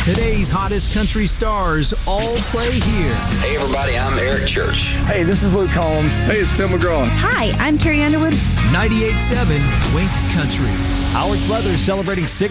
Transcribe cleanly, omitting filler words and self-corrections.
Today's hottest country stars all play here. Hey everybody, I'm Eric Church. Hey, this is Luke Combs. Hey, it's Tim McGraw. Hi, I'm Carrie Underwood. 98.7 Wink Country. Howard's Leather celebrating 6